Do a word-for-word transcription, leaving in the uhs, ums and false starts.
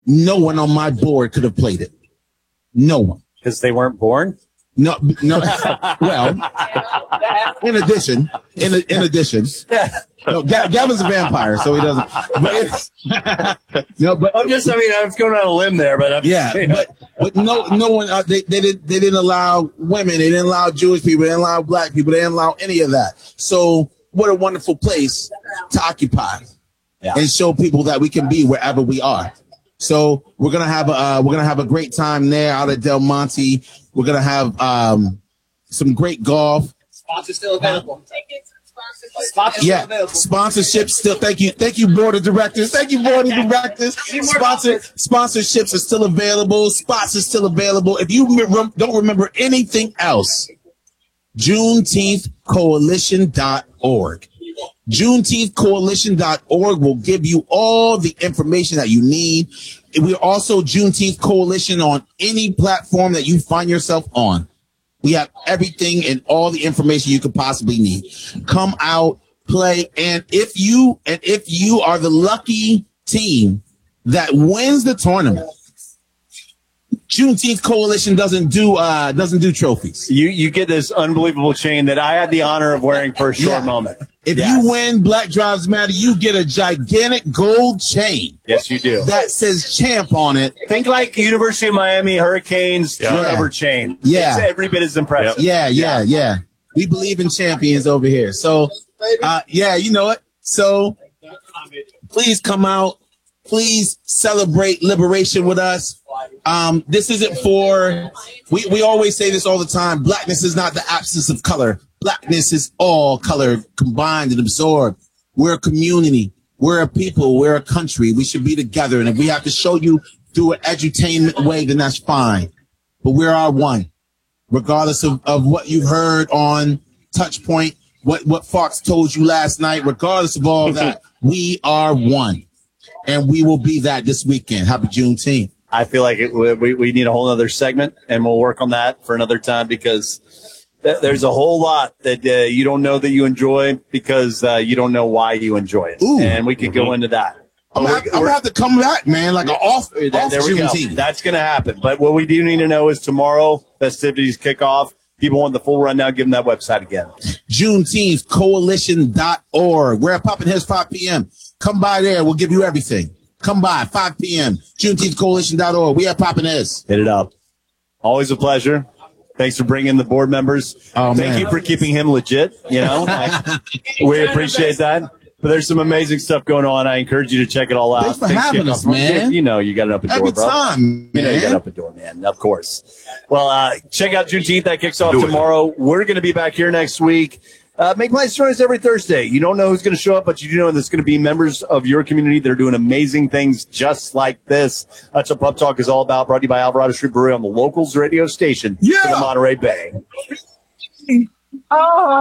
no one on my board could have played it. No one. Because they weren't born? No, no. Well, in addition, in in addition, no, Gavin's a vampire, so he doesn't. But no, but I'm just. I mean, I was going on a limb there, but I'm, yeah, you know. but but no, no one. Uh, they they didn't they didn't allow women. They didn't allow Jewish people. They didn't allow black people. They didn't allow any of that. So what a wonderful place to occupy yeah. and show people that we can be wherever we are. So we're gonna have a uh, we're gonna have a great time there out at Del Monte. We're gonna have um, some great golf. Sponsors still available. Sponsorship yeah, available. Sponsorship still. Thank you, thank you, board of directors. Thank you, board of directors. Sponsor sponsorships are still available. Spots are still available. If you rem- don't remember anything else, Juneteenth Coalition dot org. Juneteenth Coalition dot org will give you all the information that you need. We're also Juneteenth Coalition on any platform that you find yourself on. We have everything and all the information you could possibly need. Come out, play, and if you and if you are the lucky team that wins the tournament, Juneteenth Coalition doesn't do uh doesn't do trophies. You you get this unbelievable chain that I had the honor of wearing for a short yeah. moment. If yes. you win Black Drives Matter, you get a gigantic gold chain. Yes, you do. That says champ on it. Think like University of Miami Hurricanes yeah. rubber chain. Yeah. It's every bit as impressive. Yeah, yeah, yeah. We believe in champions over here. So, uh, yeah, you know it. So, please come out. Please celebrate liberation with us. Um, this isn't for, we, we always say this all the time. Blackness is not the absence of color. Blackness is all color combined and absorbed. We're a community. We're a people. We're a country. We should be together. And if we have to show you through an edutainment way, then that's fine. But we're our one, regardless of, of what you've heard on Touchpoint, what, what Fox told you last night, regardless of all that, we are one. And we will be that this weekend. Happy Juneteenth. I feel like it, we, we need a whole other segment, and we'll work on that for another time because th- there's a whole lot that uh, you don't know that you enjoy because uh, you don't know why you enjoy it. Ooh. And we could mm-hmm. go into that. I'm going to have to come back, man, like an off, there, off there we Juneteenth. go. That's going to happen. But what we do need to know is tomorrow, festivities kick off. People want the full rundown, give them that website again. Juneteenth Coalition dot org. We're at Poppin' Heads five p.m. Come by there. We'll give you everything. Come by, five p.m. Juneteenth Coalition dot org. We have Poppin' Heads. Hit it up. Always a pleasure. Thanks for bringing the board members. Oh, Thank man. you for keeping him legit. You know, I, we appreciate that. But there's some amazing stuff going on. I encourage you to check it all out. Thanks for Thanks having us, man. You know, you got an open door, Every bro. time, You know, man. you got an open door, man. Of course. Well, uh, check out Juneteenth. That kicks off tomorrow. We're going to be back here next week. Uh, make plans to join us every Thursday. You don't know who's going to show up, but you do know there's going to be members of your community that are doing amazing things just like this. That's what Pub Talk is all about. Brought to you by Alvarado Street Brewery on the Locals radio station Yeah. for the Monterey Bay. Oh.